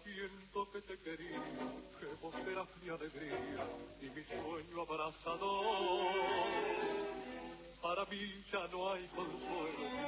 sabiendo que te quería, que vos eras mi alegría y mi sueño abrazador. Para mí ya no hay consuelo